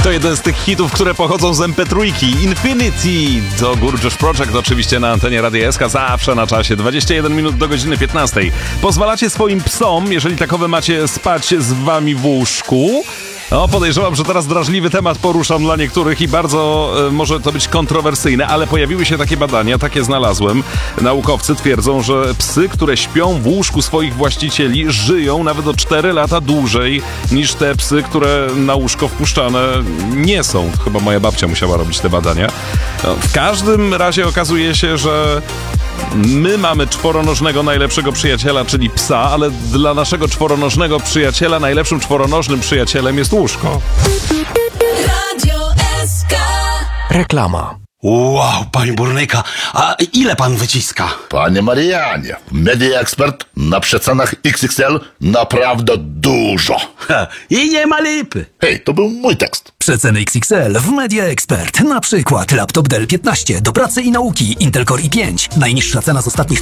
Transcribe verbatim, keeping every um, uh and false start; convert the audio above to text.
To jeden z tych hitów, które pochodzą z em pe trzy. Infinity to Gorgeous Project, oczywiście na antenie Radia S K, zawsze na czasie. dwadzieścia jeden minut do godziny piętnastej. Pozwalacie swoim psom, jeżeli takowe macie, spać z wami w łóżku? No, podejrzewam, że teraz drażliwy temat poruszam dla niektórych i bardzo e, może to być kontrowersyjne, ale pojawiły się takie badania, takie znalazłem. Naukowcy twierdzą, że psy, które śpią w łóżku swoich właścicieli, żyją nawet o cztery lata dłużej niż te psy, które na łóżko wpuszczane nie są. Chyba moja babcia musiała robić te badania. No, w każdym razie okazuje się, że my mamy czworonożnego najlepszego przyjaciela, czyli psa, ale dla naszego czworonożnego przyjaciela najlepszym czworonożnym przyjacielem jest łóżko. Radio S K. Reklama. Wow, panie burnyka, a ile pan wyciska? Panie Marianie, Media Expert na przecenach iks iks el naprawdę dużo. Ha, i nie ma lipy. Hej, to był mój tekst. Przeceny iks iks el w Media Expert. Na przykład laptop Dell piętnaście do pracy i nauki Intel Core i pięć. Najniższa cena z ostatnich